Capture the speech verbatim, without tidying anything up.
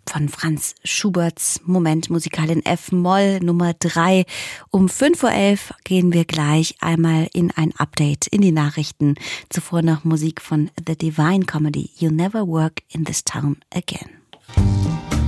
von Franz Schuberts Momentmusikal in F-Moll Nummer drei. Um fünf Uhr elf gehen wir gleich einmal in ein Update in die Nachrichten. Zuvor noch Musik von The Divine Comedy, You Never Work in This Town Again.